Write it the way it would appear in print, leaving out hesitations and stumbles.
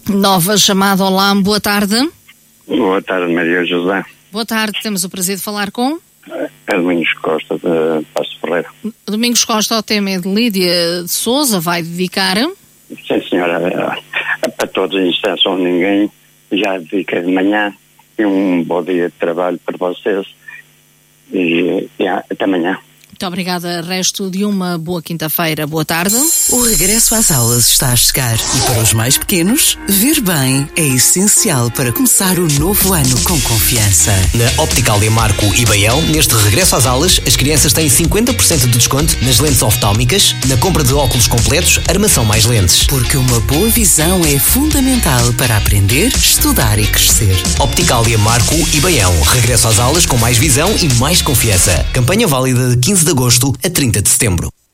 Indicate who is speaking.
Speaker 1: Nova chamada. Olá, boa tarde.
Speaker 2: Boa tarde, Maria José.
Speaker 1: Boa tarde, temos o prazer de falar com...
Speaker 2: Domingos Costa, de Paço Ferreira.
Speaker 1: Domingos Costa, o tema é de Lídia de Souza, vai dedicar...
Speaker 2: Sim, senhora, para todos os instantes ou ninguém, já dediquei de manhã e um bom dia de trabalho para vocês e até amanhã.
Speaker 1: Muito obrigada. Resto de uma boa quinta-feira. Boa tarde.
Speaker 3: O regresso às aulas está a chegar e para os mais pequenos, ver bem é essencial para começar o novo ano com confiança.
Speaker 4: Na Optical Marco e Baião, neste regresso às aulas, as crianças têm 50% de desconto nas lentes oftalmicas, na compra de óculos completos, armação mais lentes.
Speaker 3: Porque uma boa visão é fundamental para aprender, estudar e crescer.
Speaker 4: Optical Marco e Baião. Regresso às aulas com mais visão e mais confiança. Campanha válida de 15 de agosto a 30 de setembro.